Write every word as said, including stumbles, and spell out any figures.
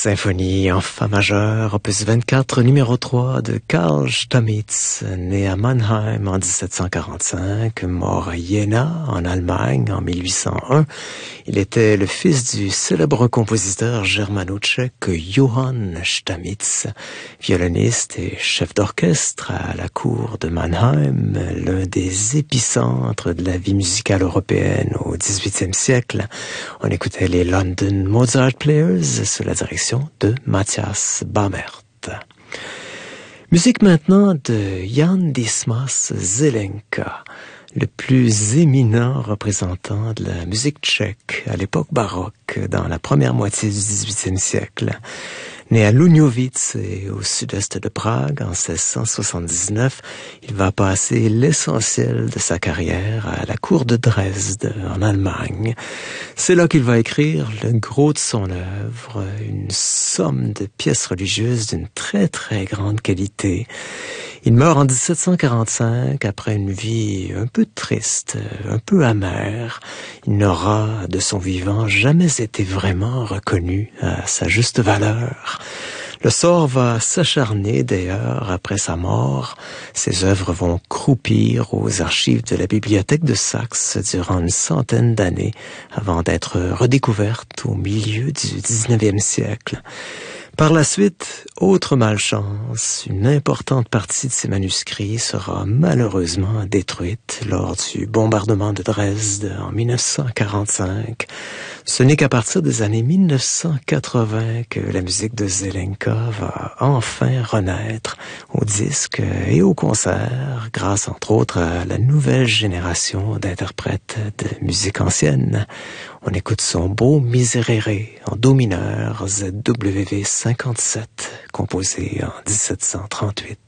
Symphonie en fa majeur, opus vingt-quatre, numéro trois de Carl Stamitz, né à Mannheim en dix-sept cent quarante-cinq, mort à Jena, en Allemagne, en mille huit cent un. Il était le fils du célèbre compositeur germano-tchèque Johann Stamitz, violoniste et chef d'orchestre à la cour de Mannheim, l'un des épicentres de la vie musicale européenne au dix-huitième siècle. On écoutait les London Mozart Players sous la direction de Matthias Bamert. Musique maintenant de Jan Dismas Zelenka, le plus éminent représentant de la musique tchèque à l'époque baroque dans la première moitié du dix-huitième siècle. Né à Luňovice et au sud-est de Prague en seize cent soixante-dix-neuf, il va passer l'essentiel de sa carrière à la cour de Dresde, en Allemagne. C'est là qu'il va écrire le gros de son œuvre, une somme de pièces religieuses d'une très très grande qualité. Il meurt en dix-sept cent quarante-cinq après une vie un peu triste, un peu amère. Il n'aura de son vivant jamais été vraiment reconnu à sa juste valeur. Le sort va s'acharner d'ailleurs après sa mort. Ses œuvres vont croupir aux archives de la bibliothèque de Saxe durant une centaine d'années avant d'être redécouvertes au milieu du dix-neuvième siècle. Par la suite, autre malchance, une importante partie de ces manuscrits sera malheureusement détruite lors du bombardement de Dresde en mille neuf cent quarante-cinq. Ce n'est qu'à partir des années mille neuf cent quatre-vingts que la musique de Zelenka va enfin renaître au disque et au concert, grâce entre autres à la nouvelle génération d'interprètes de musique ancienne. On écoute son beau Miserere en do mineur Z W V cinquante-sept, composé en dix-sept cent trente-huit.